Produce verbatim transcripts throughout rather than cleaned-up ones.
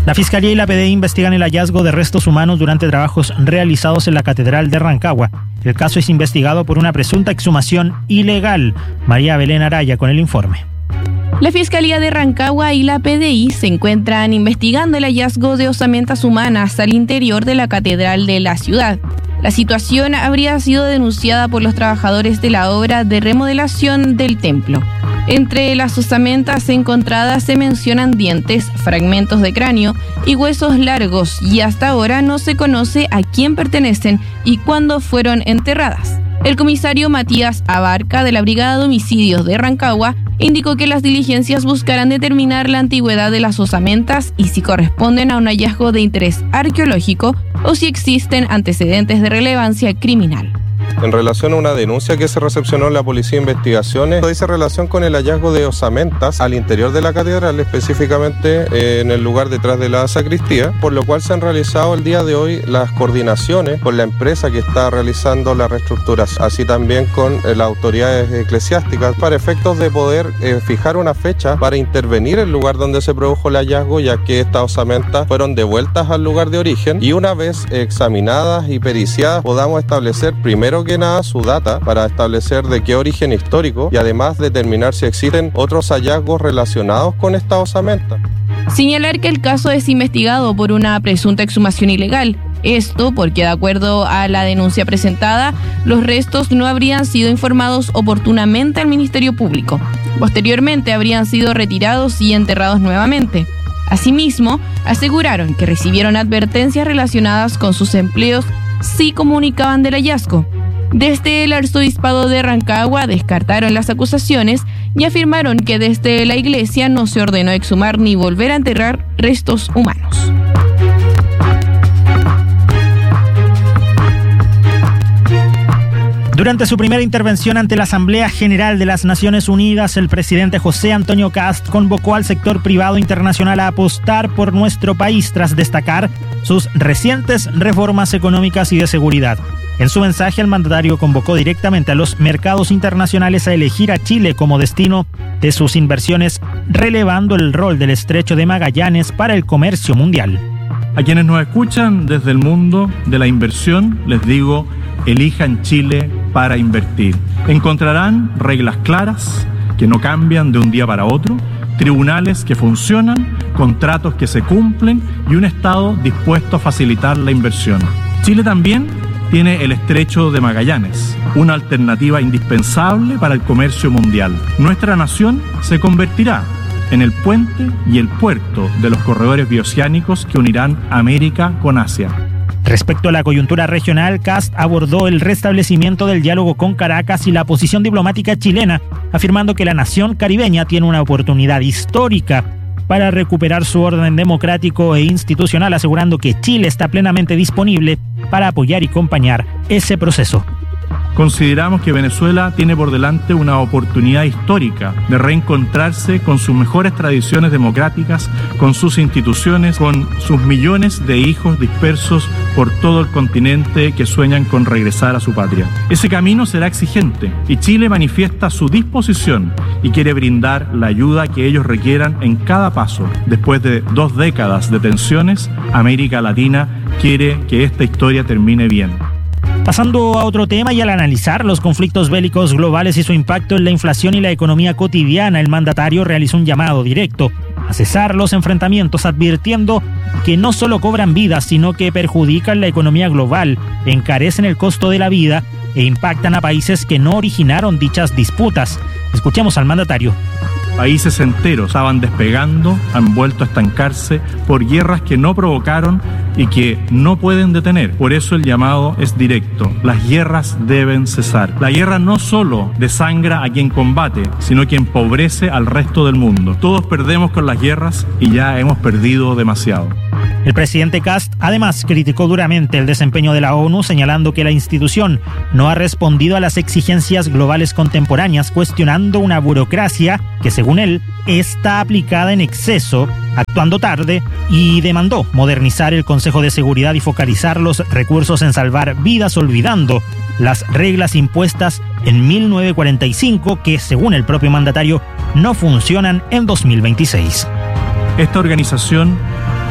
La Fiscalía y la P D I investigan el hallazgo de restos humanos durante trabajos realizados en la Catedral de Rancagua. El caso es investigado por una presunta exhumación ilegal. María Belén Araya con el informe. La Fiscalía de Rancagua y la P D I se encuentran investigando el hallazgo de osamentas humanas al interior de la Catedral de la ciudad. La situación habría sido denunciada por los trabajadores de la obra de remodelación del templo. Entre las osamentas encontradas se mencionan dientes, fragmentos de cráneo y huesos largos, y hasta ahora no se conoce a quién pertenecen y cuándo fueron enterradas. El comisario Matías Abarca de la Brigada de Homicidios de Rancagua indicó que las diligencias buscarán determinar la antigüedad de las osamentas y si corresponden a un hallazgo de interés arqueológico o si existen antecedentes de relevancia criminal. En relación a una denuncia que se recepcionó en la Policía de Investigaciones, dice relación con el hallazgo de osamentas al interior de la catedral, específicamente eh, en el lugar detrás de la sacristía, por lo cual se han realizado el día de hoy las coordinaciones con la empresa que está realizando la reestructuración, así también con eh, las autoridades eclesiásticas, para efectos de poder eh, fijar una fecha para intervenir en el lugar donde se produjo el hallazgo, ya que estas osamentas fueron devueltas al lugar de origen y una vez examinadas y periciadas podamos establecer primero que nada su data para establecer de qué origen histórico y además determinar si existen otros hallazgos relacionados con esta osamenta. Señalar que el caso es investigado por una presunta exhumación ilegal. Esto porque, de acuerdo a la denuncia presentada, los restos no habrían sido informados oportunamente al Ministerio Público. Posteriormente habrían sido retirados y enterrados nuevamente. Asimismo, aseguraron que recibieron advertencias relacionadas con sus empleos si comunicaban del hallazgo. Desde el arzobispado de Rancagua descartaron las acusaciones y afirmaron que desde la iglesia no se ordenó exhumar ni volver a enterrar restos humanos. Durante su primera intervención ante la Asamblea General de las Naciones Unidas, el presidente José Antonio Kast convocó al sector privado internacional a apostar por nuestro país tras destacar sus recientes reformas económicas y de seguridad. En su mensaje, el mandatario convocó directamente a los mercados internacionales a elegir a Chile como destino de sus inversiones, relevando el rol del Estrecho de Magallanes para el comercio mundial. A quienes nos escuchan desde el mundo de la inversión, les digo, elijan Chile para invertir. Encontrarán reglas claras que no cambian de un día para otro, tribunales que funcionan, contratos que se cumplen y un Estado dispuesto a facilitar la inversión. Chile también tiene el Estrecho de Magallanes, una alternativa indispensable para el comercio mundial. Nuestra nación se convertirá en el puente y el puerto de los corredores bioceánicos que unirán América con Asia. Respecto a la coyuntura regional, Kast abordó el restablecimiento del diálogo con Caracas y la posición diplomática chilena, afirmando que la nación caribeña tiene una oportunidad histórica para recuperar su orden democrático e institucional, asegurando que Chile está plenamente disponible para apoyar y acompañar ese proceso. Consideramos que Venezuela tiene por delante una oportunidad histórica de reencontrarse con sus mejores tradiciones democráticas, con sus instituciones, con sus millones de hijos dispersos por todo el continente que sueñan con regresar a su patria. Ese camino será exigente y Chile manifiesta su disposición y quiere brindar la ayuda que ellos requieran en cada paso. Después de dos décadas de tensiones, América Latina quiere que esta historia termine bien. Pasando a otro tema y al analizar los conflictos bélicos globales y su impacto en la inflación y la economía cotidiana, el mandatario realizó un llamado directo a cesar los enfrentamientos, advirtiendo que no solo cobran vidas, sino que perjudican la economía global, encarecen el costo de la vida e impactan a países que no originaron dichas disputas. Escuchemos al mandatario. Países enteros estaban despegando, han vuelto a estancarse por guerras que no provocaron y que no pueden detener. Por eso el llamado es directo. Las guerras deben cesar. La guerra no solo desangra a quien combate, sino que empobrece al resto del mundo. Todos perdemos con las guerras y ya hemos perdido demasiado. El presidente Kast además criticó duramente el desempeño de la ONU, señalando que la institución no ha respondido a las exigencias globales contemporáneas, cuestionando una burocracia que, según él, está aplicada en exceso, actuando tarde, y demandó modernizar el Consejo de Seguridad y focalizar los recursos en salvar vidas, olvidando las reglas impuestas en mil novecientos cuarenta y cinco que, según el propio mandatario, no funcionan en dos mil veintiséis. Esta organización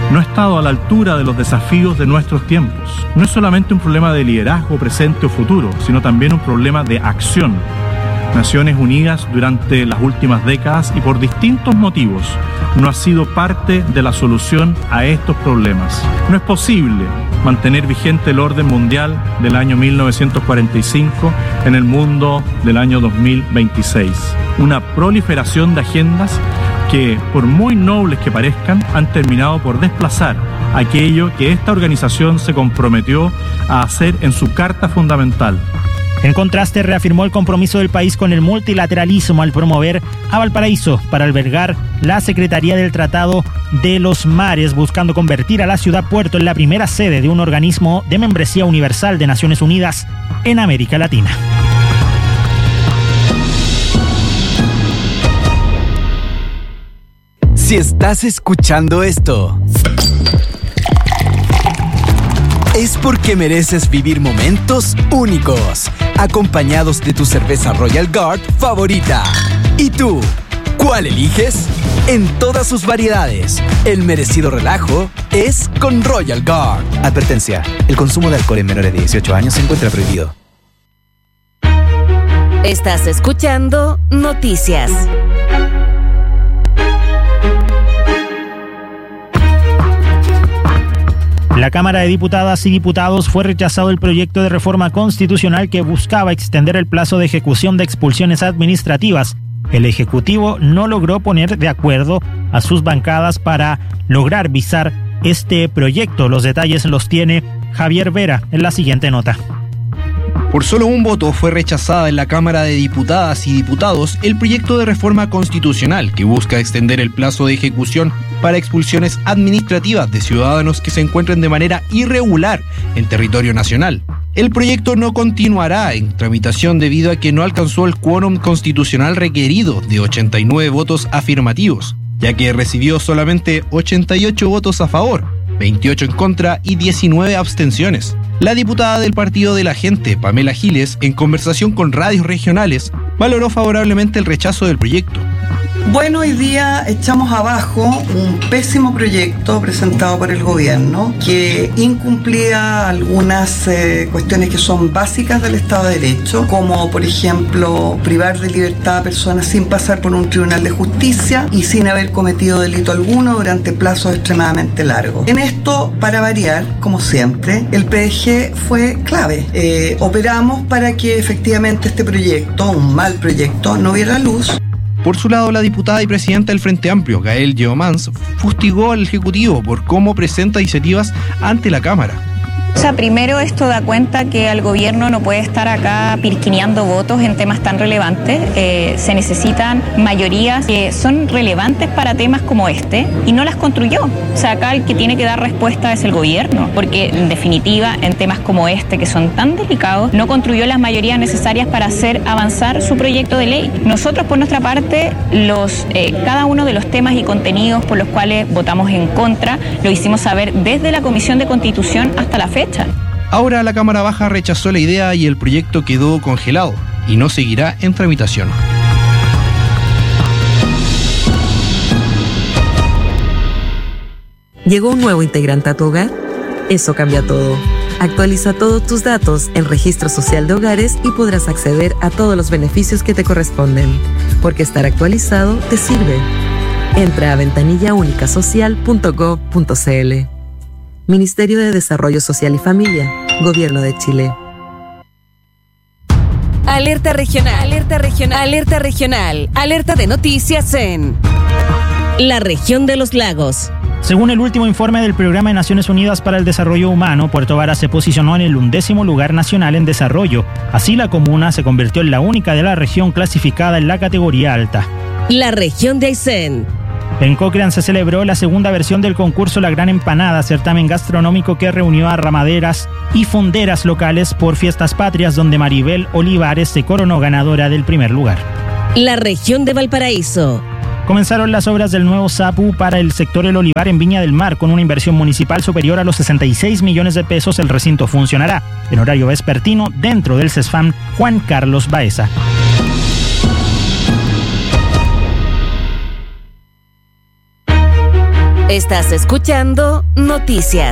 no ha estado a la altura de los desafíos de nuestros tiempos. No es solamente un problema de liderazgo presente o futuro, sino también un problema de acción. Naciones Unidas durante las últimas décadas y por distintos motivos no ha sido parte de la solución a estos problemas. No es posible mantener vigente el orden mundial del año mil novecientos cuarenta y cinco en el mundo del año dos mil veintiséis. Una proliferación de agendas que, por muy nobles que parezcan, han terminado por desplazar aquello que esta organización se comprometió a hacer en su Carta Fundamental. En contraste, reafirmó el compromiso del país con el multilateralismo al promover a Valparaíso para albergar la Secretaría del Tratado de los Mares, buscando convertir a la ciudad puerto en la primera sede de un organismo de membresía universal de Naciones Unidas en América Latina. Si estás escuchando esto, es porque mereces vivir momentos únicos, acompañados de tu cerveza Royal Guard favorita. ¿Y tú? ¿Cuál eliges? En todas sus variedades, el merecido relajo es con Royal Guard. Advertencia, el consumo de alcohol en menores de dieciocho años se encuentra prohibido. Estás escuchando Noticias. La Cámara de Diputadas y Diputados fue rechazado el proyecto de reforma constitucional que buscaba extender el plazo de ejecución de expulsiones administrativas. El Ejecutivo no logró poner de acuerdo a sus bancadas para lograr visar este proyecto. Los detalles los tiene Javier Vera en la siguiente nota. Por solo un voto fue rechazada en la Cámara de Diputadas y Diputados el proyecto de reforma constitucional que busca extender el plazo de ejecución para expulsiones administrativas de ciudadanos que se encuentren de manera irregular en territorio nacional. El proyecto no continuará en tramitación debido a que no alcanzó el quórum constitucional requerido de ochenta y nueve votos afirmativos, ya que recibió solamente ochenta y ocho votos a favor, veintiocho en contra y diecinueve abstenciones. La diputada del Partido de la Gente, Pamela Giles, en conversación con radios regionales, valoró favorablemente el rechazo del proyecto. Bueno, hoy día echamos abajo un pésimo proyecto presentado por el gobierno que incumplía algunas eh, cuestiones que son básicas del Estado de Derecho, como por ejemplo privar de libertad a personas sin pasar por un tribunal de justicia y sin haber cometido delito alguno durante plazos extremadamente largos. En esto, para variar, como siempre, el P D G fue clave. Eh, operamos para que efectivamente este proyecto, un mal proyecto, no viera luz. Por su lado, la diputada y presidenta del Frente Amplio, Gael Yeomans, fustigó al Ejecutivo por cómo presenta iniciativas ante la Cámara. O sea, primero esto da cuenta que el gobierno no puede estar acá pirquineando votos en temas tan relevantes. Eh, se necesitan mayorías que son relevantes para temas como este y no las construyó. O sea, acá el que tiene que dar respuesta es el gobierno, porque en definitiva en temas como este que son tan delicados no construyó las mayorías necesarias para hacer avanzar su proyecto de ley. Nosotros por nuestra parte, los eh, cada uno de los temas y contenidos por los cuales votamos en contra lo hicimos saber desde la Comisión de Constitución hasta la fecha. Ahora la Cámara Baja rechazó la idea y el proyecto quedó congelado y no seguirá en tramitación. ¿Llegó un nuevo integrante a tu hogar? Eso cambia todo. Actualiza todos tus datos en Registro Social de Hogares y podrás acceder a todos los beneficios que te corresponden, porque estar actualizado te sirve. Entra a ventanilla única social punto gov punto cl. Ministerio de Desarrollo Social y Familia, Gobierno de Chile. Alerta regional, alerta regional, alerta regional, alerta de noticias en la región de los lagos. Según el último informe del Programa de Naciones Unidas para el Desarrollo Humano, Puerto Varas se posicionó en el undécimo lugar nacional en desarrollo. Así, la comuna se convirtió en la única de la región clasificada en la categoría alta. La región de Aysén. En Cochrane se celebró la segunda versión del concurso La Gran Empanada, certamen gastronómico que reunió a ramaderas y fonderas locales por Fiestas Patrias, donde Maribel Olivares se coronó ganadora del primer lugar. La región de Valparaíso. Comenzaron las obras del nuevo SAPU para el sector El Olivar en Viña del Mar. Con una inversión municipal superior a los sesenta y seis millones de pesos, el recinto funcionará en horario vespertino dentro del CESFAM Juan Carlos Baeza. Estás escuchando Noticias.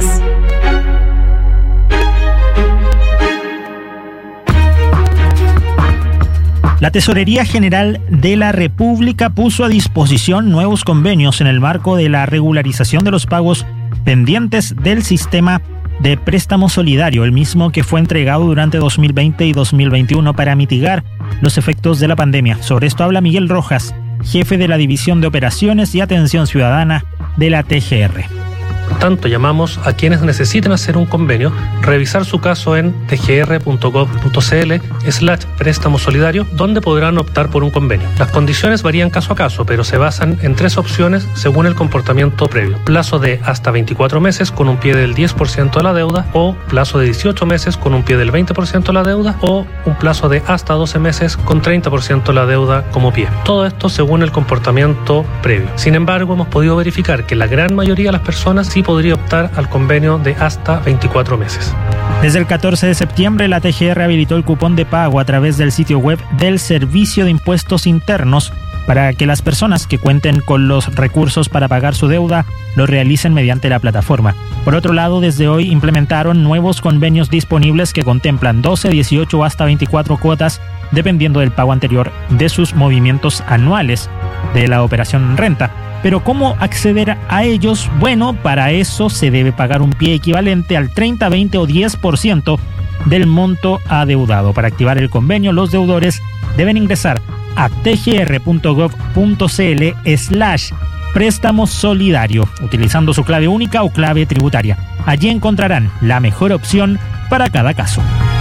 La Tesorería General de la República puso a disposición nuevos convenios en el marco de la regularización de los pagos pendientes del sistema de préstamo solidario, el mismo que fue entregado durante dos mil veinte y dos mil veintiuno para mitigar los efectos de la pandemia. Sobre esto habla Miguel Rojas, jefe de la División de Operaciones y Atención Ciudadana de la T G R. Por tanto, llamamos a quienes necesiten hacer un convenio, revisar su caso en tgr.gov.cl slash préstamo solidario, donde podrán optar por un convenio. Las condiciones varían caso a caso, pero se basan en tres opciones según el comportamiento previo. Plazo de hasta veinticuatro meses con un pie del diez por ciento de la deuda, o plazo de dieciocho meses con un pie del veinte por ciento de la deuda, o un plazo de hasta doce meses con treinta por ciento de la deuda como pie. Todo esto según el comportamiento previo. Sin embargo, hemos podido verificar que la gran mayoría de las personas sí podría optar al convenio de hasta veinticuatro meses. Desde el catorce de septiembre, la T G R habilitó el cupón de pago a través del sitio web del Servicio de Impuestos Internos para que las personas que cuenten con los recursos para pagar su deuda lo realicen mediante la plataforma. Por otro lado, desde hoy implementaron nuevos convenios disponibles que contemplan doce, dieciocho o hasta veinticuatro cuotas, dependiendo del pago anterior de sus movimientos anuales de la operación renta. Pero ¿cómo acceder a ellos? Bueno, para eso se debe pagar un pie equivalente al treinta, veinte o diez por ciento del monto adeudado. Para activar el convenio, los deudores deben ingresar a tgr.gov.cl slash préstamo solidario, utilizando su clave única o clave tributaria. Allí encontrarán la mejor opción para cada caso.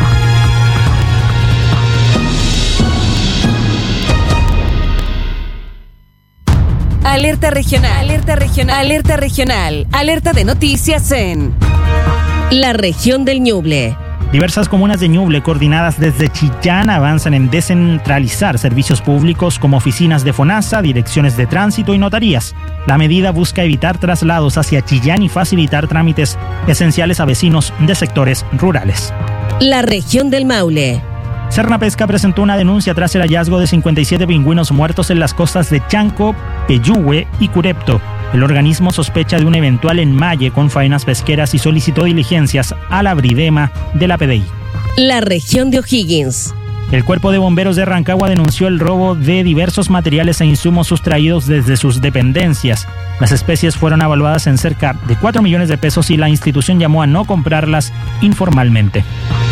Alerta regional, alerta regional, alerta regional, alerta de noticias en la región del Ñuble. Diversas comunas de Ñuble, coordinadas desde Chillán, avanzan en descentralizar servicios públicos como oficinas de FONASA, direcciones de tránsito y notarías. La medida busca evitar traslados hacia Chillán y facilitar trámites esenciales a vecinos de sectores rurales. La región del Maule. Sernapesca presentó una denuncia tras el hallazgo de cincuenta y siete pingüinos muertos en las costas de Chanco, Peyúgue y Curepto. El organismo sospecha de un eventual enmalle con faenas pesqueras y solicitó diligencias a la Bridema de la P D I. La región de O'Higgins. El Cuerpo de Bomberos de Rancagua denunció el robo de diversos materiales e insumos sustraídos desde sus dependencias. Las especies fueron evaluadas en cerca de cuatro millones de pesos y la institución llamó a no comprarlas informalmente.